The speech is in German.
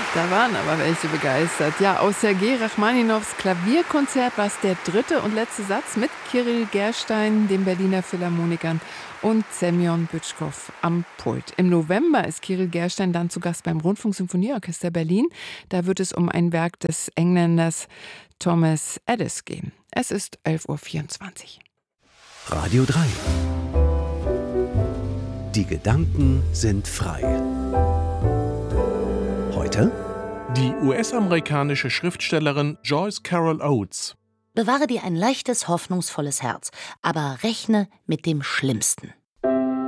Da waren aber welche begeistert. Ja, aus Sergei Rachmaninows Klavierkonzert war es der dritte und letzte Satz mit Kyrill Gerstein, den Berliner Philharmonikern und Semyon Bütschkow am Pult. Im November ist Kyrill Gerstein dann zu Gast beim Rundfunksymphonieorchester Berlin. Da wird es um ein Werk des Engländers Thomas Addis gehen. Es ist 11:24 Uhr. Radio 3. Die Gedanken sind frei. Heute? Die US-amerikanische Schriftstellerin Joyce Carol Oates. Bewahre dir ein leichtes, hoffnungsvolles Herz, aber rechne mit dem Schlimmsten.